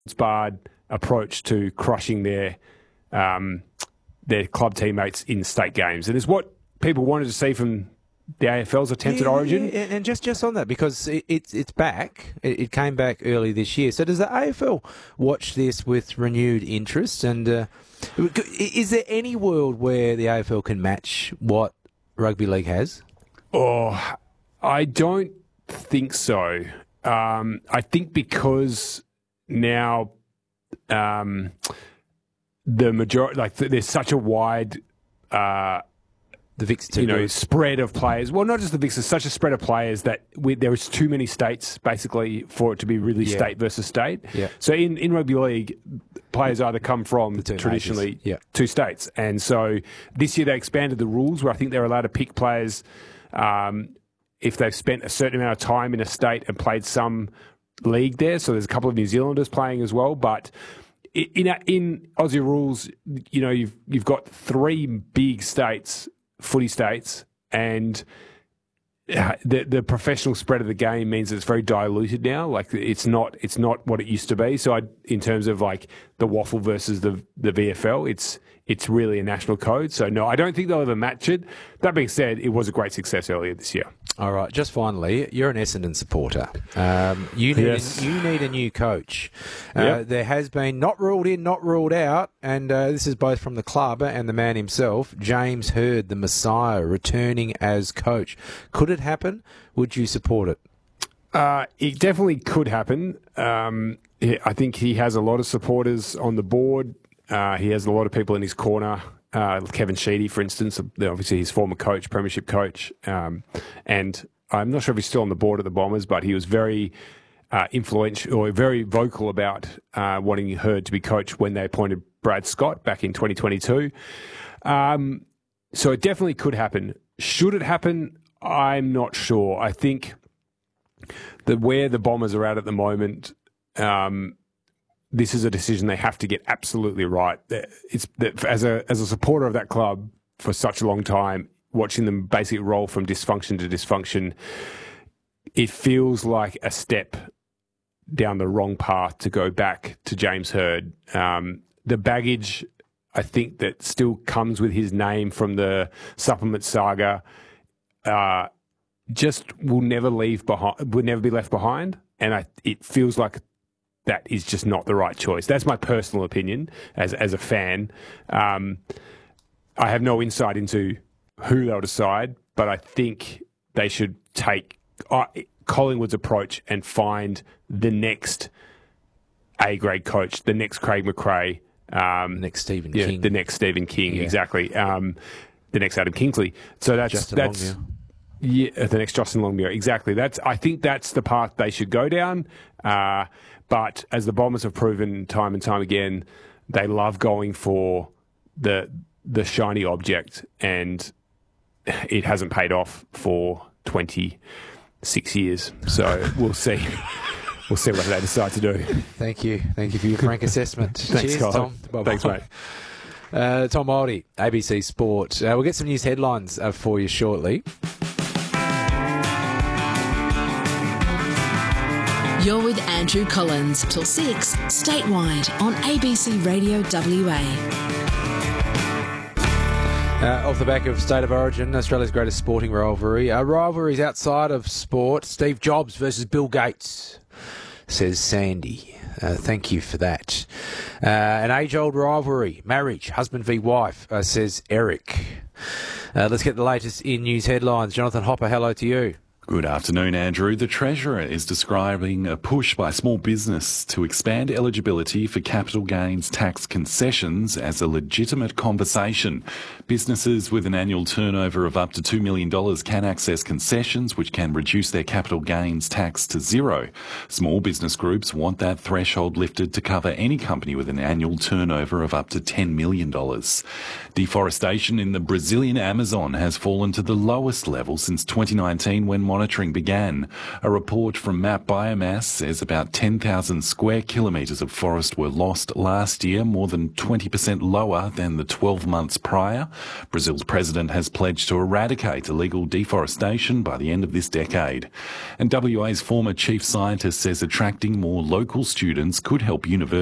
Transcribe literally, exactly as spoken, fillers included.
barred approach to crushing their um, their club teammates in state games. And it's what people wanted to see from the A F L's attempt yeah, at Origin. Yeah, and just, just on that, because it, it's it's back. It, it came back early this year. So does the A F L watch this with renewed interest? And uh, is there any world where the A F L can match what rugby league has? Oh, I don't think so. Um, I think because now um, the majority, like there's such a wide, uh, the V I X, you know, spread of players. Well, not just the V I X, there's such a spread of players that we, there is too many states basically for it to be really yeah. state versus state. Yeah. So in, in rugby league, players either come from two traditionally yeah. two states, and so this year they expanded the rules where I think they're allowed to pick players. Um, if they've spent a certain amount of time in a state and played some league there. So there's a couple of New Zealanders playing as well. But in in Aussie rules, you know, you've you've got three big states, footy states, and the the professional spread of the game means that it's very diluted now. Like it's not it's not what it used to be. So I, in terms of like the waffle versus the the V F L, it's it's really a national code. So no, I don't think they'll ever match it. That being said, it was a great success earlier this year. All right, just finally, you're an Essendon supporter. Um, you need yes. a, you need a new coach. Uh, yep. There has been not ruled in, not ruled out, and uh, this is both from the club and the man himself, James Hird, the Messiah, returning as coach. Could it happen? Would you support it? Uh, it definitely could happen. Um, I think he has a lot of supporters on the board. Uh, he has a lot of people in his corner. Uh, Kevin Sheedy, for instance, obviously his former coach, premiership coach. Um, and I'm not sure if he's still on the board of the Bombers, but he was very uh, influential or very vocal about uh, wanting Hird to be coach when they appointed Brad Scott back in twenty twenty-two. Um, so it definitely could happen. Should it happen? I'm not sure. I think that where the Bombers are at at the moment, um, this is a decision they have to get absolutely right. It's that as a as a supporter of that club for such a long time, watching them basically roll from dysfunction to dysfunction, it feels like a step down the wrong path to go back to James Hird. Um, the baggage, I think, that still comes with his name from the supplement saga, uh, just will never leave behind. Will never be left behind, and I, it feels like that is just not the right choice. That's my personal opinion as as a fan. Um, I have no insight into who they'll decide, but I think they should take uh, Collingwood's approach and find the next A-grade coach, the next Craig McRae. Um, the next Stephen yeah, King. The next Stephen King, yeah. exactly. Um, the next Adam Kingsley. So that's... Justin that's Longmuir. Yeah, the next Justin Longmuir, exactly. That's. I think that's the path they should go down. Uh, but as the Bombers have proven time and time again, they love going for the the shiny object, and it hasn't paid off for twenty-six years. So we'll see. We'll see what they decide to do. Thank you. Thank you for your frank assessment. Thanks, Cheers, Kyle. Tom. Bye-bye. Thanks, mate. Uh, Tom Mouldy, A B C Sport. Uh, we'll get some news headlines uh, for you shortly. You're with Andrew Collins till six, statewide on A B C Radio W A. Uh, off the back of State of Origin, Australia's greatest sporting rivalry. Uh, rivalries outside of sport. Steve Jobs versus Bill Gates, says Sandy. Uh, thank you for that. Uh, an age-old rivalry. Marriage, husband v wife, uh, says Eric. Uh, let's get the latest in news headlines. Jonathan Hopper, hello to you. Good afternoon, Andrew. The Treasurer is describing a push by small business to expand eligibility for capital gains tax concessions as a legitimate conversation. Businesses with an annual turnover of up to two million dollars can access concessions which can reduce their capital gains tax to zero. Small business groups want that threshold lifted to cover any company with an annual turnover of up to ten million dollars. Deforestation in the Brazilian Amazon has fallen to the lowest level since twenty nineteen, when monitoring began. A report from Map Biomass says about ten thousand square kilometres of forest were lost last year, more than twenty percent lower than the twelve months prior. Brazil's president has pledged to eradicate illegal deforestation by the end of this decade. And W A's former chief scientist says attracting more local students could help universities